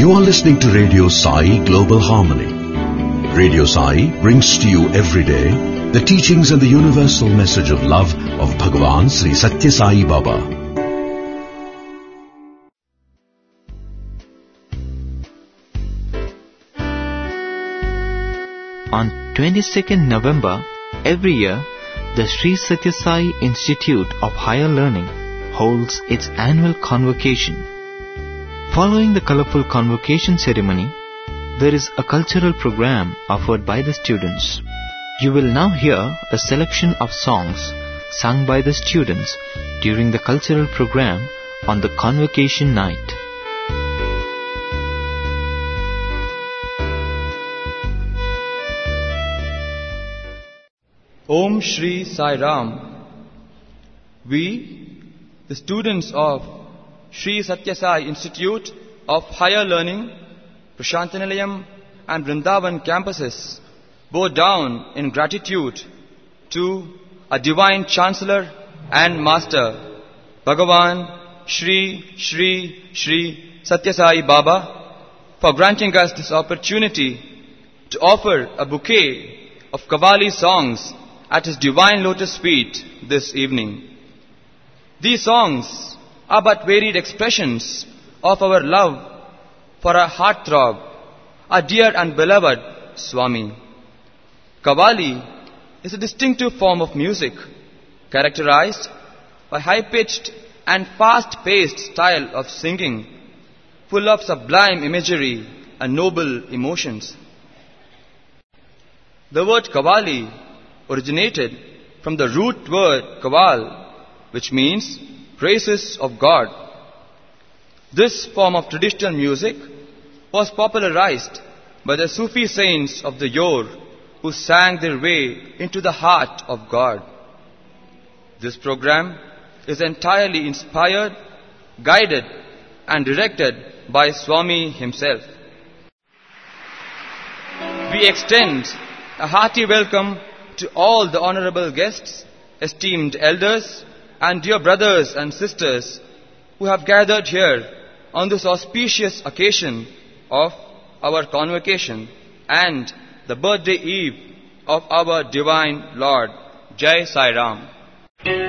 You are listening to Radio Sai Global Harmony. Radio Sai brings to you every day the teachings and the universal message of love of Bhagavan Sri Satya Sai Baba. On 22nd November, every year, the Sri Satya Sai Institute of Higher Learning holds its annual convocation. Following the colorful convocation ceremony, there is a cultural program offered by the students. You will now hear a selection of songs sung by the students during the cultural program on the convocation night. Om Shri Sai Ram. We, the students of Sri Satya Sai Institute of Higher Learning, Prashantanilayam and Vrindavan campuses, bow down in gratitude to a divine Chancellor and Master, Bhagavan Shri Satya Sai Baba, for granting us this opportunity to offer a bouquet of Qawwali songs at His divine lotus feet this evening. These songs are but varied expressions of our love for our heartthrob, our dear and beloved Swami. Qawwali is a distinctive form of music characterized by high-pitched and fast-paced style of singing, full of sublime imagery and noble emotions. The word Qawwali originated from the root word Qawwal, which means praises of God. This form of traditional music was popularized by the Sufi saints of the yore who sang their way into the heart of God. This program is entirely inspired, guided and directed by Swami himself. We extend a hearty welcome to all the honorable guests, esteemed elders, and dear brothers and sisters who have gathered here on this auspicious occasion of our convocation and the birthday eve of our Divine Lord. Jai Sai Ram.